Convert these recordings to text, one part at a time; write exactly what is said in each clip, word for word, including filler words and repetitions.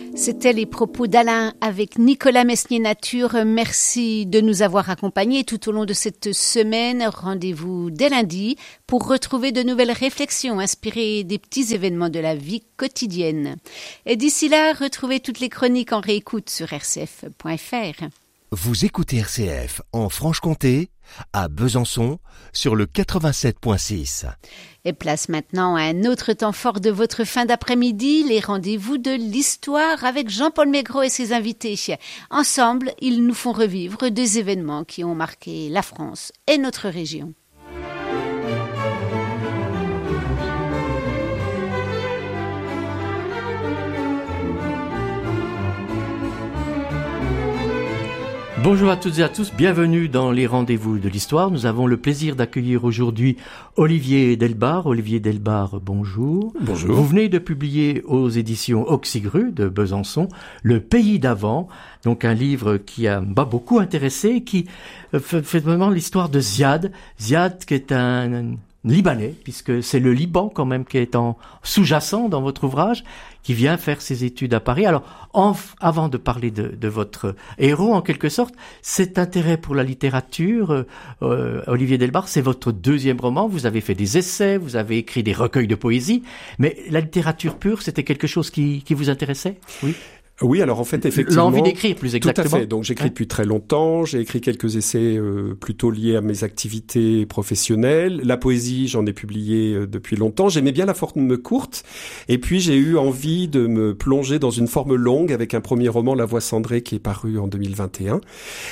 C'était les propos d'Alain avec Nicolas Mesnier-Nature. Merci de nous avoir accompagnés tout au long de cette semaine. Rendez-vous dès lundi pour retrouver de nouvelles réflexions inspirées des petits événements de la vie quotidienne. Et d'ici là, retrouvez toutes les chroniques en réécoute sur r c f point f r. Vous écoutez R C F en Franche-Comté, à Besançon, sur le quatre-vingt-sept virgule six. Et place maintenant à un autre temps fort de votre fin d'après-midi, les rendez-vous de l'histoire avec Jean-Paul Maigret et ses invités. Ensemble, ils nous font revivre des événements qui ont marqué la France et notre région. Bonjour à toutes et à tous, bienvenue dans les rendez-vous de l'histoire. Nous avons le plaisir d'accueillir aujourd'hui Olivier Delbar. Olivier Delbar, bonjour. Bonjour. Vous venez de publier aux éditions Oxygru de Besançon Le Pays d'avant, donc un livre qui a m'a beaucoup intéressé, qui fait vraiment l'histoire de Ziad. Ziad qui est un Libanais, puisque c'est le Liban quand même qui est en sous-jacent dans votre ouvrage, qui vient faire ses études à Paris. Alors, en, avant de parler de, de votre héros, en quelque sorte, cet intérêt pour la littérature, euh, Olivier Delbar, c'est votre deuxième roman. Vous avez fait des essais, vous avez écrit des recueils de poésie, mais la littérature pure, c'était quelque chose qui, qui vous intéressait? Oui. Oui, alors en fait, effectivement... L'envie d'écrire, plus exactement. Tout à fait. Donc, j'écris ouais. depuis très longtemps. J'ai écrit quelques essais euh, plutôt liés à mes activités professionnelles. La poésie, j'en ai publié euh, depuis longtemps. J'aimais bien la forme courte. Et puis, j'ai eu envie de me plonger dans une forme longue avec un premier roman, La Voix cendrée, qui est paru en deux mille vingt et un.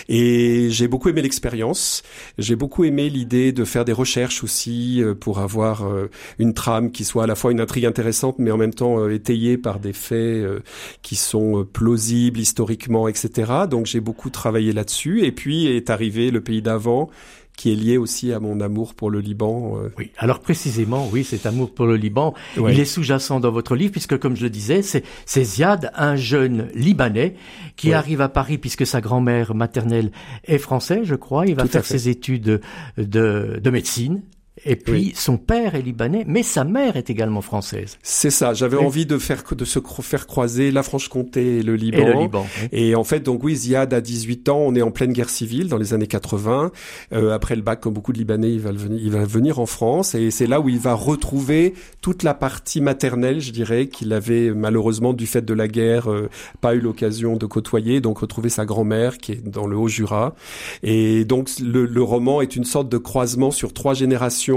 Et j'ai beaucoup aimé l'expérience. J'ai beaucoup aimé l'idée de faire des recherches aussi euh, pour avoir euh, une trame qui soit à la fois une intrigue intéressante, mais en même temps euh, étayée par des faits euh, qui sont plausible historiquement, et cetera. Donc j'ai beaucoup travaillé là-dessus. Et puis est arrivé Le Pays d'avant, qui est lié aussi à mon amour pour le Liban. Oui, alors précisément, oui, cet amour pour le Liban, ouais. Il est sous-jacent dans votre livre, puisque comme je le disais, c'est, c'est Ziad, un jeune Libanais, qui ouais. arrive à Paris, puisque sa grand-mère maternelle est française, je crois. Il va Tout faire ses études de, de médecine. Et puis, oui. son père est libanais, mais sa mère est également française. C'est ça. J'avais oui. envie de faire, de se faire croiser la Franche-Comté et le Liban. Et le Liban. Oui. Et en fait, donc oui, Ziad a dix-huit ans. On est en pleine guerre civile dans les années quatre-vingts. Euh, après le bac, comme beaucoup de Libanais, il va venir, il va venir en France. Et c'est là où il va retrouver toute la partie maternelle, je dirais, qu'il avait malheureusement, du fait de la guerre, euh, pas eu l'occasion de côtoyer. Donc, retrouver sa grand-mère qui est dans le Haut-Jura. Et donc, le, le roman est une sorte de croisement sur trois générations.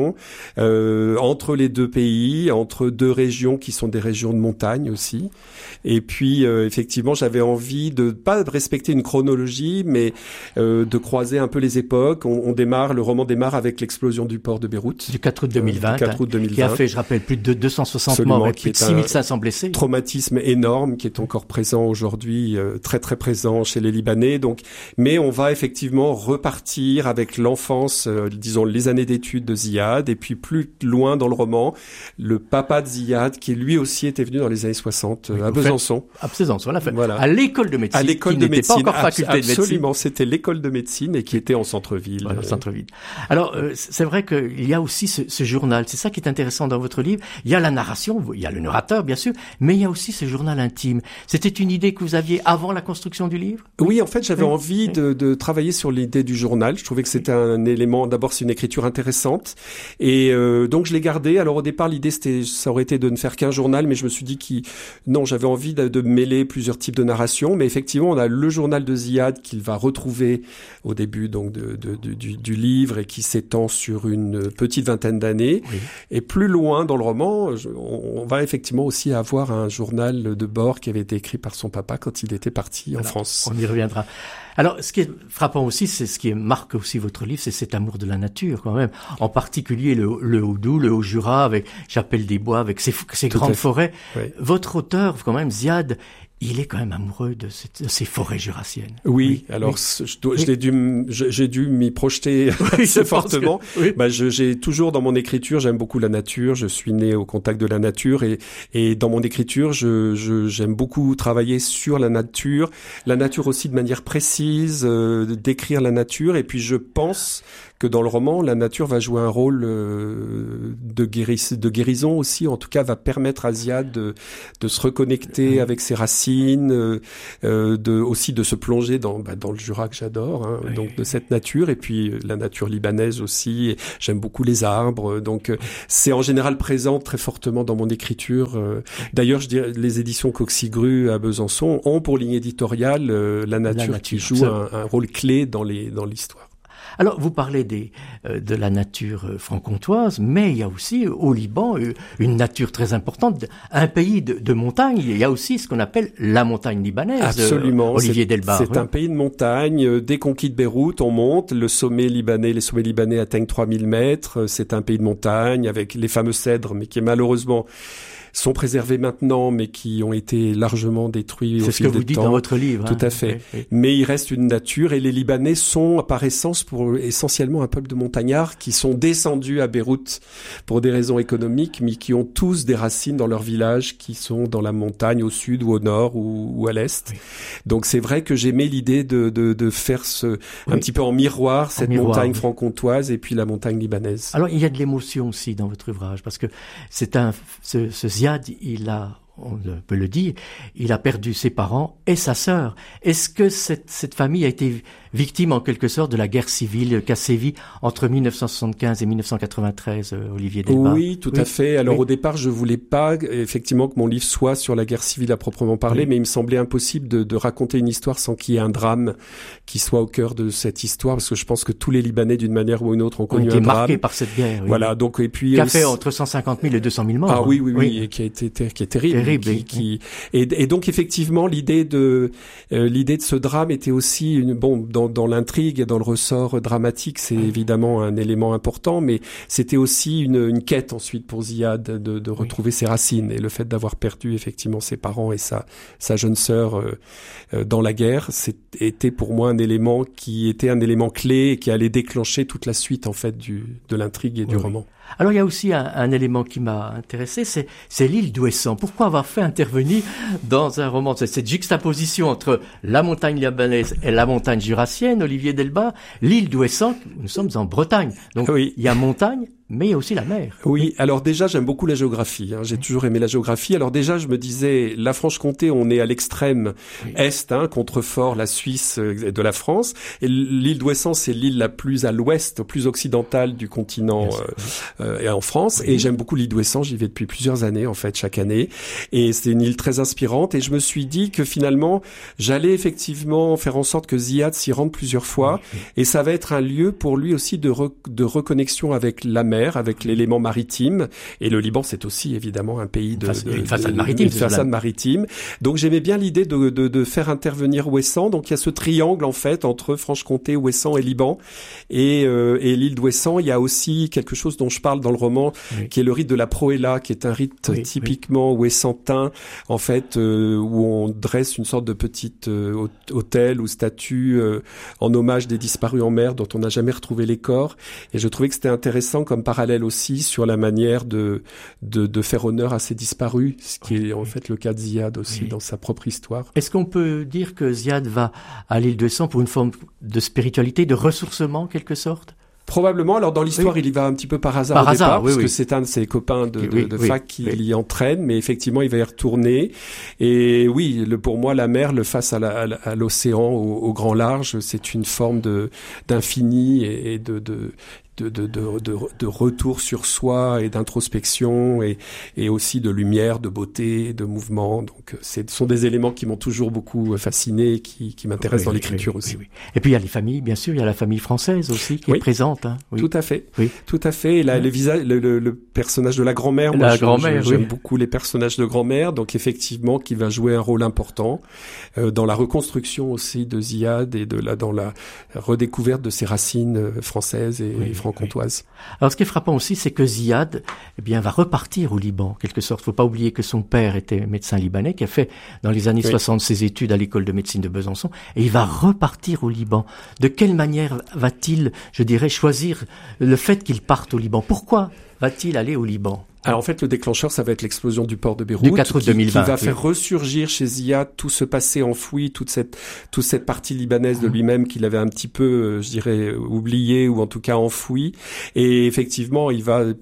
Euh, entre les deux pays, entre deux régions qui sont des régions de montagne aussi. Et puis, euh, effectivement, j'avais envie de pas respecter une chronologie, mais euh, de croiser un peu les époques. On, on démarre, le roman démarre avec l'explosion du port de Beyrouth. Du quatre août deux mille vingt. Euh, du quatre août deux mille vingt. Qui a fait, je rappelle, plus de deux cent soixante Absolument, morts et plus de six mille cinq cents blessés. Traumatisme énorme qui est encore présent aujourd'hui, euh, très très présent chez les Libanais. Donc, mais on va effectivement repartir avec l'enfance, euh, disons les années d'études de Ziad. Et puis plus loin dans le roman, le papa de Ziad, qui lui aussi était venu dans les années soixante oui, à Besançon. À Besançon, on l'a fait. Voilà. À l'école de médecine. À l'école qui de médecine. Pas encore faculté Absolument, de médecine. Absolument, c'était l'école de médecine et qui était en centre-ville. Voilà, centre-ville. Alors, euh, c'est vrai qu'il y a aussi ce, ce journal. C'est ça qui est intéressant dans votre livre. Il y a la narration, il y a le narrateur, bien sûr, mais il y a aussi ce journal intime. C'était une idée que vous aviez avant la construction du livre? Oui, en fait, j'avais oui. envie de, de travailler sur l'idée du journal. Je trouvais que c'était un élément, d'abord, c'est une écriture intéressante. Et euh, donc je l'ai gardé. Alors au départ l'idée c'était ça aurait été de ne faire qu'un journal, mais je me suis dit que non, j'avais envie de, de mêler plusieurs types de narration. Mais effectivement on a le journal de Ziad qu'il va retrouver au début donc de, de, de, du, du livre et qui s'étend sur une petite vingtaine d'années. Oui. Et plus loin dans le roman, je, on, on va effectivement aussi avoir un journal de bord qui avait été écrit par son papa quand il était parti voilà, en France. On y reviendra. Alors, ce qui est frappant aussi, c'est ce qui marque aussi votre livre, c'est cet amour de la nature, quand même. En particulier le, le Haut-Doubs, le Haut-Jura, avec Chapelle des Bois, avec ses, ses grandes forêts. Oui. Votre auteur, quand même, Ziad, il est quand même amoureux de, cette, de ces forêts jurassiennes. Oui, oui. alors oui. Je, dois, oui. j'ai dû, j'ai dû m'y projeter oui, assez fortement. Que, oui. Bah, je, j'ai toujours dans mon écriture, j'aime beaucoup la nature. Je suis né au contact de la nature et, et dans mon écriture, je, je, j'aime beaucoup travailler sur la nature, la nature aussi de manière précise, euh, décrire la nature. Et puis je pense que dans le roman, la nature va jouer un rôle euh, de, guéris- de guérison aussi, en tout cas va permettre à Ziad de, de se reconnecter avec ses racines, euh, euh, de, aussi de se plonger dans, bah, dans le Jura que j'adore, hein, oui. donc de cette nature, et puis la nature libanaise aussi, et j'aime beaucoup les arbres, donc euh, c'est en général présent très fortement dans mon écriture. Euh, d'ailleurs, je dirais, les éditions Coxigru à Besançon ont pour ligne éditoriale euh, la, nature la nature qui joue un, un rôle clé dans, les, dans l'histoire. Alors, vous parlez des, euh, de la nature euh, franc-comtoise, mais il y a aussi euh, au Liban euh, une nature très importante, un pays de, de montagne. Il y a aussi ce qu'on appelle la montagne libanaise. Absolument. Euh, Olivier c'est, Delbar. C'est oui. un pays de montagne. Dès qu'on quitte Beyrouth, on monte. Le sommet libanais, les sommets libanais atteignent trois mille mètres. C'est un pays de montagne avec les fameux cèdres, mais qui est malheureusement sont préservés maintenant, mais qui ont été largement détruits C'est au ce fil que du vous dites temps. dans votre livre. Tout hein. à fait. Oui, oui. Mais il reste une nature, et les Libanais sont par essence pour essentiellement un peuple de montagnards qui sont descendus à Beyrouth pour des raisons économiques, mais qui ont tous des racines dans leur village, qui sont dans la montagne au sud ou au nord ou, ou à l'est. Oui. Donc c'est vrai que j'aimais l'idée de, de, de faire ce, oui. un petit peu en miroir cette en miroir, montagne oui. franc-comtoise et puis la montagne libanaise. Alors il y a de l'émotion aussi dans votre ouvrage, parce que c'est un, ce, ce Ziad, il a on peut le dire, il a perdu ses parents et sa sœur. Est-ce que cette, cette famille a été victime en quelque sorte de la guerre civile qu'a sévi entre mille neuf cent soixante-quinze et mille neuf cent quatre-vingt-treize, Olivier Delbar? Oui, tout oui. à fait. Alors oui. au départ, je voulais pas effectivement que mon livre soit sur la guerre civile à proprement parler, oui. mais il me semblait impossible de, de raconter une histoire sans qu'il y ait un drame qui soit au cœur de cette histoire, parce que je pense que tous les Libanais, d'une manière ou une autre, ont connu ont été un drame. marqués par cette guerre. Oui. Voilà. Donc et puis qui a aussi... fait entre cent cinquante mille et deux cent mille morts. Ah oui, oui, oui, oui. Et qui a été ter- qui est terrible. terrible qui, qui... Et, et donc effectivement, l'idée de euh, l'idée de ce drame était aussi une bon dans, dans l'intrigue et dans le ressort dramatique, c'est oui. évidemment un élément important, mais c'était aussi une, une quête ensuite pour Ziad de, de retrouver oui. ses racines, et le fait d'avoir perdu effectivement ses parents et sa sa jeune sœur euh, euh, dans la guerre, c'était pour moi un élément qui était un élément clé et qui allait déclencher toute la suite en fait du de l'intrigue et oui. du roman. Alors il y a aussi un, un élément qui m'a intéressé, c'est, c'est l'île d'Ouessant. Pourquoi avoir fait intervenir dans un roman cette juxtaposition entre la montagne libanaise et la montagne jurassienne, Olivier Delbar, l'île d'Ouessant, nous sommes en Bretagne, donc oui. il y a montagne, mais il y a aussi la mer. Oui, alors déjà, j'aime beaucoup la géographie. Hein. J'ai oui. toujours aimé la géographie. Alors déjà, je me disais, la Franche-Comté, on est à l'extrême oui. est, hein, contrefort la Suisse de la France. Et l'île d'Ouessant, c'est l'île la plus à l'ouest, plus occidentale du continent euh, euh, et en France. Oui. Et j'aime beaucoup l'île d'Ouessant. J'y vais depuis plusieurs années, en fait, chaque année. Et c'est une île très inspirante. Et je me suis dit que finalement, j'allais effectivement faire en sorte que Ziad s'y rende plusieurs fois. Oui. Et ça va être un lieu pour lui aussi de, re- de reconnexion avec la mer, avec l'élément maritime, et le Liban c'est aussi évidemment un pays de, de, de une façade maritime, une façade maritime. Donc j'aimais bien l'idée de, de, de faire intervenir Ouessant. Donc il y a ce triangle en fait entre Franche-Comté, Ouessant et Liban, et, euh, et l'île d'Ouessant. Il y a aussi quelque chose dont je parle dans le roman, oui. qui est le rite de la Proéla, qui est un rite oui, typiquement oui. ouessantin, en fait, euh, où on dresse une sorte de petit euh, hôtel ou statue euh, en hommage des disparus en mer dont on n'a jamais retrouvé les corps. Et je trouvais que c'était intéressant comme parallèle aussi sur la manière de, de, de faire honneur à ces disparus, ce qui oui, est en oui. fait le cas de Ziad aussi oui. dans sa propre histoire. Est-ce qu'on peut dire que Ziad va à l'île d'Ouessant pour une forme de spiritualité, de ressourcement en quelque sorte ? Probablement. Alors dans l'histoire, oui. il y va un petit peu par hasard par au hasard, départ, oui, parce oui. que c'est un de ses copains de, de, oui, de oui, fac qui oui. l'y entraîne, mais effectivement, il va y retourner. Et oui, le, pour moi, la mer, le face à, la, à, à l'océan, au, au grand large, c'est une forme de d'infini et de, de De, de, de, de, de retour sur soi et d'introspection et, et aussi de lumière, de beauté, de mouvement. Donc, ce sont des éléments qui m'ont toujours beaucoup fasciné et qui, qui m'intéressent oui, dans l'écriture oui, aussi. Oui, oui. Et puis, il y a les familles, bien sûr, il y a la famille française aussi qui oui. est présente. Hein. Oui. Tout à fait. Oui. Tout à fait. Et là, oui. les visages, le, le, le personnage de la grand-mère, moi, la je, grand-mère, je, j'aime oui. beaucoup les personnages de grand-mère. Donc, effectivement, qui va jouer un rôle important euh, dans la reconstruction aussi de Ziad et de la, dans la redécouverte de ses racines françaises et, oui, et franc-comtoises. Oui. Alors, ce qui est frappant aussi, c'est que Ziad, eh bien, va repartir au Liban, en quelque sorte. Faut pas oublier que son père était médecin libanais, qui a fait, dans les années oui. soixante, ses études à l'école de médecine de Besançon, et il va repartir au Liban. De quelle manière va-t-il, je dirais, choisir le fait qu'il parte au Liban? Pourquoi va-t-il aller au Liban? Alors en fait, le déclencheur, ça va être l'explosion du port de Beyrouth, du quatre août deux mille vingt, qui va oui. faire ressurgir chez Ziad tout ce passé enfoui, toute cette toute cette partie libanaise de lui-même qu'il avait un petit peu, je dirais, oublié ou en tout cas enfoui. Et effectivement, il va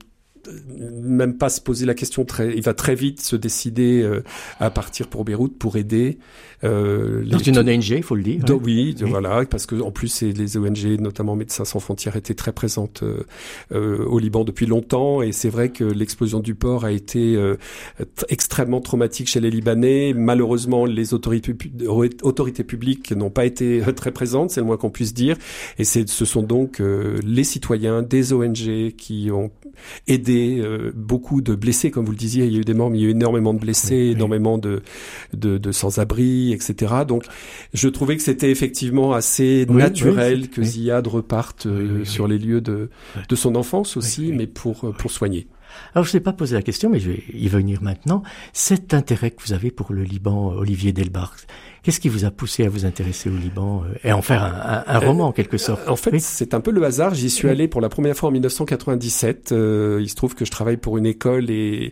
même pas se poser la question très, il va très vite se décider euh, à partir pour Beyrouth pour aider. Euh, Dans une O N G, il faut le dire. Do, oui, oui, voilà, parce que en plus les O N G, notamment Médecins sans frontières, étaient très présentes euh, euh, au Liban depuis longtemps, et c'est vrai que l'explosion du port a été euh, t- extrêmement traumatique chez les Libanais. Malheureusement, les autorités, autorités publiques n'ont pas été très présentes, c'est le moins qu'on puisse dire, et c'est, ce sont donc euh, les citoyens, des O N G qui ont aidé euh, beaucoup de blessés, comme vous le disiez, il y a eu des morts, mais il y a eu énormément de blessés, oui, énormément oui. de, de, de sans-abri, et cetera. Donc, je trouvais que c'était effectivement assez oui, naturel oui, que oui. Ziad reparte euh, oui, oui, sur oui. les lieux de, de son enfance aussi, oui, oui. mais pour, oui. pour soigner. Alors, je ne sais pas poser la question, mais je vais y venir maintenant. Cet intérêt que vous avez pour le Liban, Olivier Delbarre, qu'est-ce qui vous a poussé à vous intéresser au Liban euh, et en faire un, un, un roman en quelque sorte? En fait, oui. c'est un peu le hasard. J'y suis allé pour la première fois en dix-neuf cent quatre-vingt-dix-sept. Euh, il se trouve que je travaille pour une école et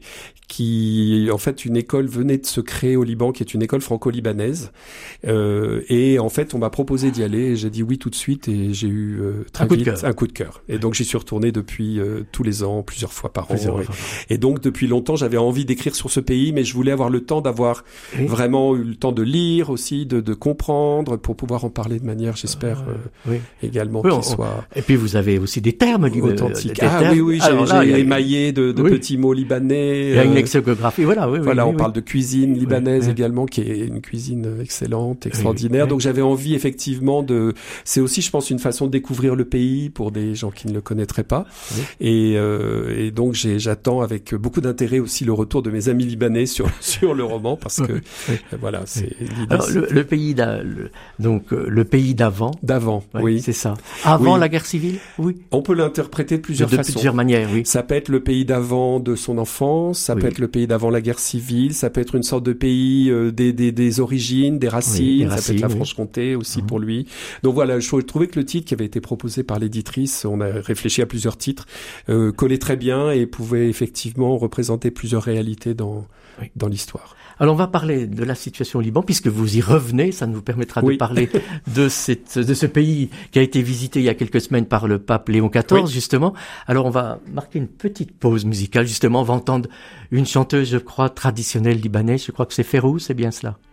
qui, en fait, une école venait de se créer au Liban, qui est une école franco-libanaise. Euh, et en fait, on m'a proposé d'y aller. Et j'ai dit oui tout de suite et j'ai eu euh, très un coup vite de cœur. un coup de cœur. Et donc, j'y suis retourné depuis euh, tous les ans, plusieurs fois par plusieurs an. Fois. Et, et donc, depuis longtemps, j'avais envie d'écrire sur ce pays, mais je voulais avoir le temps d'avoir oui. vraiment eu le temps de lire aussi, de, de comprendre, pour pouvoir en parler de manière, j'espère, euh, oui. également oui, qu'il on, soit... Et puis, vous avez aussi des termes authentiques. Euh, ah termes. oui, oui, j'ai, là, j'ai émaillé de, de oui. petits mots libanais. Il y a une lexicographie, voilà. Oui, voilà, oui, on oui. parle de cuisine libanaise oui. également, qui est une cuisine excellente, extraordinaire. Oui. Donc, j'avais envie, effectivement, de... C'est aussi, je pense, une façon de découvrir le pays pour des gens qui ne le connaîtraient pas. Oui. Et, euh, et donc, j'ai, j'attends avec beaucoup d'intérêt aussi le retour de mes amis libanais sur, sur le roman, parce que, oui. voilà, c'est oui. l'idée. Alors, le, le pays d'a, le, donc, euh, le pays d'avant. D'avant, ouais, oui. C'est ça. Avant oui. la guerre civile, oui. On peut l'interpréter de plusieurs de, de façons. De plusieurs manières, oui. Ça peut être le pays d'avant de son enfance, ça oui. peut être le pays d'avant la guerre civile, ça peut être une sorte de pays euh, des, des, des origines, des racines, oui, des ça racines, peut être la oui. Franche-Comté aussi mmh. pour lui. Donc voilà, je trouvais que le titre qui avait été proposé par l'éditrice, on a réfléchi à plusieurs titres, euh, collait très bien et pouvait effectivement représenter plusieurs réalités dans, oui. dans l'histoire. Alors on va parler de la situation au Liban, puisque vous y revenez, ça nous permettra oui. de parler de, cette, de ce pays qui a été visité il y a quelques semaines par le pape Léon quatorze, oui. justement. Alors on va marquer une petite pause musicale, justement, on va entendre une chanteuse, je crois, traditionnelle libanaise, je crois que c'est Ferrou, c'est bien cela.